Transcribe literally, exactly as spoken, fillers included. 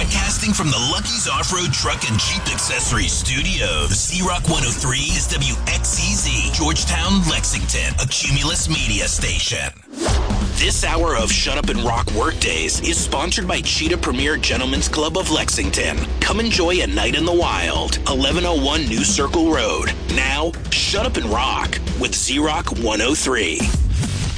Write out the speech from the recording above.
Broadcasting from the Lucky's Off-Road Truck and Jeep Accessories Studios. Z-Rock one oh three is W X C Z, Georgetown, Lexington, a Cumulus media station. This hour of Shut Up and Rock Workdays is sponsored by Cheetah Premier Gentlemen's Club of Lexington. Come enjoy a night in the wild. eleven oh one New Circle Road. Now, Shut Up and Rock with Z-Rock one oh three.